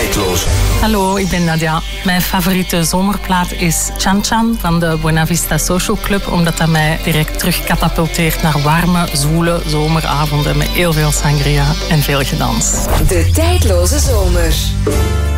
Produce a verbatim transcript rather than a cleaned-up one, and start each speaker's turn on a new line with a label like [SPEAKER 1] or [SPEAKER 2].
[SPEAKER 1] Tijdloos.
[SPEAKER 2] Hallo, ik ben Nadia. Mijn favoriete zomerplaat is Chan Chan van de Buena Vista Social Club, omdat dat mij direct terug katapulteert naar warme, zwoele zomeravonden met heel veel sangria en veel gedans.
[SPEAKER 3] De tijdloze zomer.